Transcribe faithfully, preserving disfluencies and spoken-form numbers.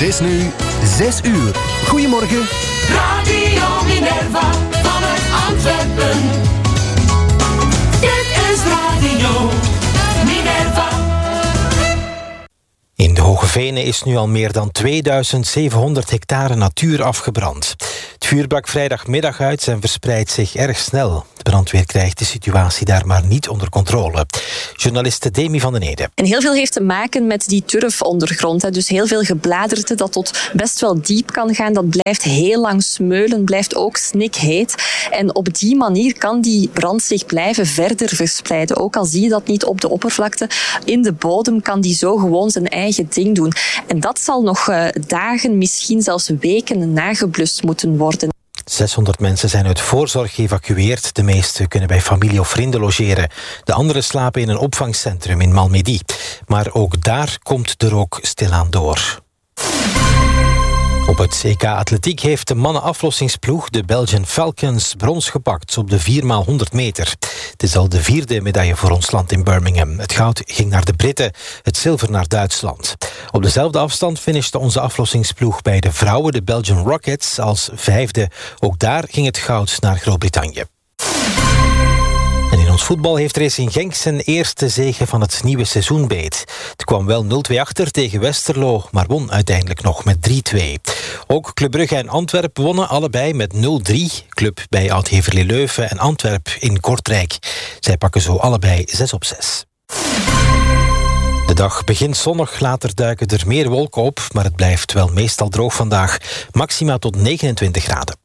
is nu zes uur. Goedemorgen. Radio Minerva vanuit Antwerpen. Dit is Radio Minerva. In de Hoge Venen is nu al meer dan tweeduizend zevenhonderd hectare natuur afgebrand. Het vuur brak vrijdagmiddag uit en verspreidt zich erg snel. De brandweer krijgt de situatie daar maar niet onder controle. Journaliste Demi van den Ede. En heel veel heeft te maken met die turfondergrond. Hè. Dus heel veel gebladerte dat tot best wel diep kan gaan. Dat blijft heel lang smeulen, blijft ook snikheet. En op die manier kan die brand zich blijven verder verspreiden. Ook al zie je dat niet op de oppervlakte. In de bodem kan die zo gewoon zijn eigen ding doen. En dat zal nog uh, dagen, misschien zelfs weken nageblust moeten worden. zeshonderd mensen zijn uit voorzorg geëvacueerd. De meeste kunnen bij familie of vrienden logeren. De anderen slapen in een opvangcentrum in Malmedy. Maar ook daar komt de rook stilaan door. Op het E K Atletiek heeft de mannenaflossingsploeg, de Belgian Falcons, brons gepakt op de vier maal honderd meter. Het is al de vierde medaille voor ons land in Birmingham. Het goud ging naar de Britten, het zilver naar Duitsland. Op dezelfde afstand finishte onze aflossingsploeg bij de vrouwen, de Belgian Rockets, als vijfde. Ook daar ging het goud naar Groot-Brittannië. En in ons voetbal heeft Racing Genk zijn eerste zege van het nieuwe seizoen beet. Het kwam wel nul twee achter tegen Westerlo, maar won uiteindelijk nog met drie twee. Ook Club Brugge en Antwerpen wonnen allebei met nul drie. Club bij Oud-Heverlee Leuven en Antwerp in Kortrijk. Zij pakken zo allebei zes op zes. De dag begint zonnig, later duiken er meer wolken op, maar het blijft wel meestal droog vandaag. Maxima tot negenentwintig graden.